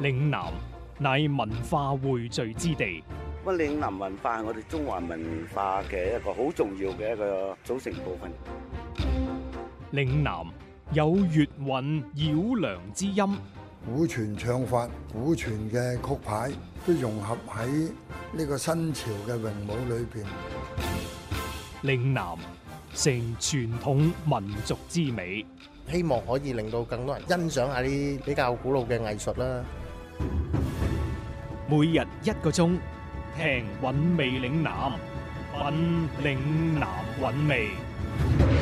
嶺南乃文化匯聚之地， 咁嶺南文化係我哋中華文化嘅一個好重要嘅一個組成部分。 嶺南有粵韻繞梁之音， 古傳唱法、古傳嘅曲牌都融合喺呢個新潮嘅詠舞裏邊。 嶺南成傳統民族之美， 希望可以令到更多人欣賞下啲比較古老嘅藝術啦。 每日1個鐘，聽韻味嶺南，品嶺南韻味。